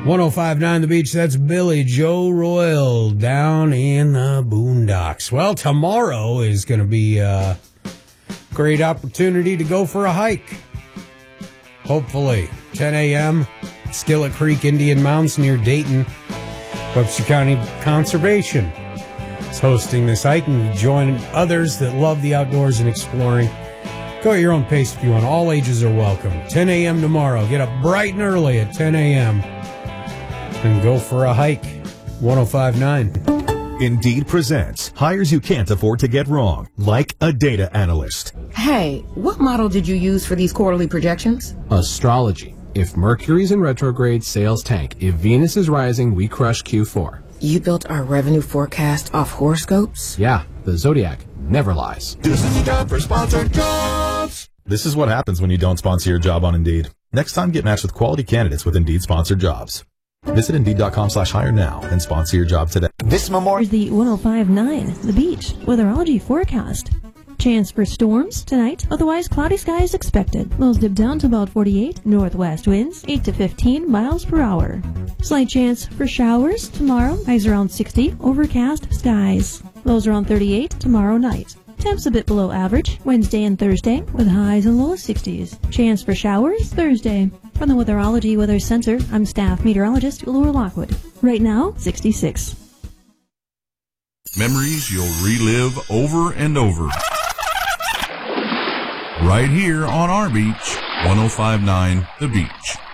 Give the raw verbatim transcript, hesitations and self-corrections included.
one oh five point nine The Beach, that's Billy Joe Royal down in the boondocks. Well, tomorrow is going to be a great opportunity to go for a hike. Hopefully, ten a.m., Skillet Creek Indian Mountains near Dayton. Webster County Conservation is hosting this hike, and join others that love the outdoors and exploring. Go at your own pace if you want. All ages are welcome. ten a.m. tomorrow. Get up bright and early at ten a.m. and go for a hike. one oh five point nine Indeed presents hires you can't afford to get wrong, like a data analyst. Hey, what model did you use for these quarterly projections? Astrology. If Mercury's in retrograde, sales tank. If Venus is rising, we crush Q four. You built our revenue forecast off horoscopes? Yeah, the Zodiac never lies. This is the time for sponsored jobs. This is what happens when you don't sponsor your job on Indeed. Next time, get matched with quality candidates with Indeed sponsored jobs. Visit Indeed.com slash hire now and sponsor your job today. This memorial is the one oh five point nine The Beach weatherology forecast. Chance for storms tonight, otherwise cloudy skies expected. Lows dip down to about forty-eight. Northwest winds eight to fifteen miles per hour. Slight chance for showers tomorrow. Highs around sixty. Overcast skies. Lows around thirty-eight tomorrow night. Temps a bit below average Wednesday and Thursday with highs in low sixties. Chance for showers Thursday. From the Weatherology Weather Center, I'm staff meteorologist Laura Lockwood. Right now, sixty-six. Memories you'll relive over and over. Right here on our beach, one oh five point nine The Beach.